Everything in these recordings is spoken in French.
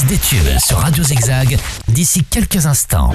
reprise des tubes sur Radio Zigzag d'ici quelques instants.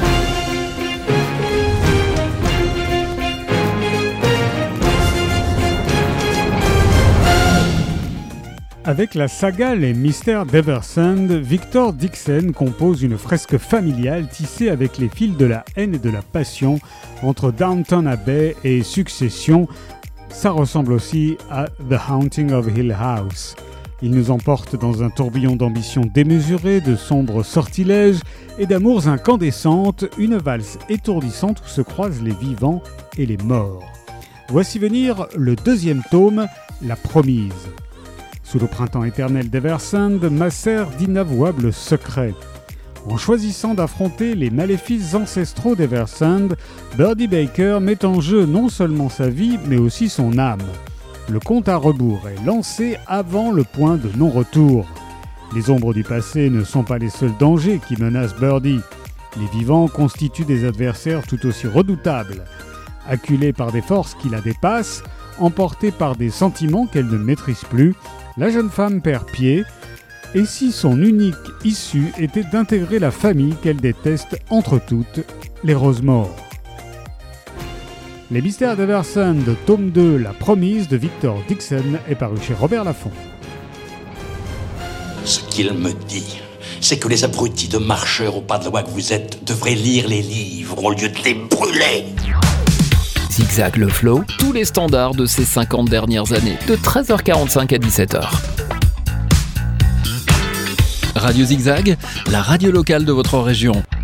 Avec la saga Les Mystères d'Eversand, Victor Dixon compose une fresque familiale tissée avec les fils de la haine et de la passion entre Downton Abbey et Succession. Ça ressemble aussi à The Haunting of Hill House. Il nous emporte dans un tourbillon d'ambition démesurée, de sombres sortilèges et d'amours incandescentes, une valse étourdissante où se croisent les vivants et les morts. Voici venir le deuxième tome, La Promise. Sous le printemps éternel d'Eversand macèrent d'inavouables secrets. En choisissant d'affronter les maléfices ancestraux d'Eversand, Birdie Baker met en jeu non seulement sa vie, mais aussi son âme. Le compte à rebours est lancé avant le point de non-retour. Les ombres du passé ne sont pas les seuls dangers qui menacent Birdie. Les vivants constituent des adversaires tout aussi redoutables. Acculée par des forces qui la dépassent, emportée par des sentiments qu'elle ne maîtrise plus, la jeune femme perd pied, et si son unique issue était d'intégrer la famille qu'elle déteste entre toutes, les Rosemore. Les Mystères d'Eversand, tome 2, La Promise de Victor Dixon est paru chez Robert Laffont. Ce qu'il me dit, c'est que les abrutis de marcheurs au pas de la loi que vous êtes devraient lire les livres au lieu de les brûler. Zigzag le Flow, tous les standards de ces 50 dernières années, de 13h45 à 17h. Radio Zigzag, la radio locale de votre région.